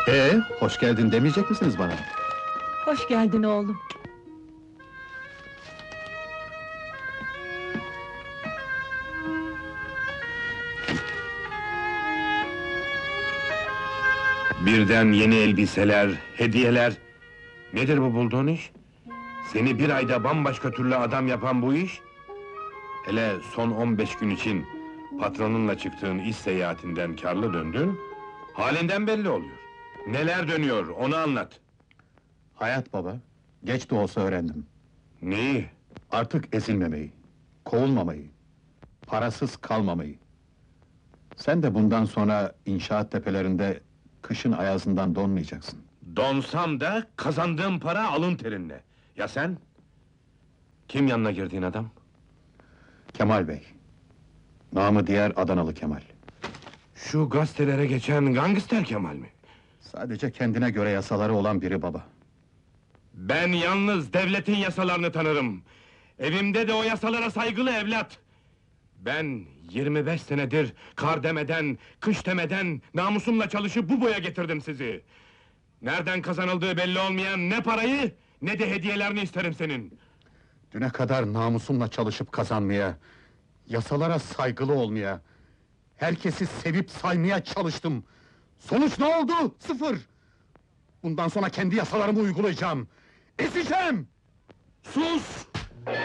Hoş geldin demeyecek misiniz bana? Hoş geldin oğlum. Birden yeni elbiseler, hediyeler... Nedir bu bulduğun iş? Seni bir ayda bambaşka türlü adam yapan bu iş... Hele son 15 gün için... patronunla çıktığın iş seyahatinden kârlı döndün... halinden belli oluyor. Neler dönüyor, onu anlat. Hayat baba, geç de olsa öğrendim. Neyi? Artık ezilmemeyi, kovulmamayı, parasız kalmamayı. Sen de bundan sonra inşaat tepelerinde kışın ayazından donmayacaksın. Donsam da kazandığım para alın terinle. Ya sen? Kim yanına girdiğin adam? Kemal Bey, namı diğer Adanalı Kemal. Şu gazetelere geçen gangster Kemal mi? Sadece kendine göre yasaları olan biri baba. Ben yalnız devletin yasalarını tanırım. Evimde de o yasalara saygılı evlat. Ben 25 senedir kar demeden, kış demeden namusumla çalışıp bu boya getirdim sizi. Nereden kazanıldığı belli olmayan ne parayı ne de hediyelerini isterim senin. Düne kadar namusumla çalışıp kazanmaya, yasalara saygılı olmaya, herkesi sevip saymaya çalıştım. Sonuç ne oldu? Sıfır! Bundan sonra kendi yasalarımı uygulayacağım. Ezeceğim! Sus!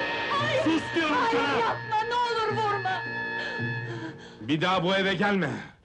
Sus diyorum sana! Yapma, ne olur vurma! Bir daha bu eve gelme!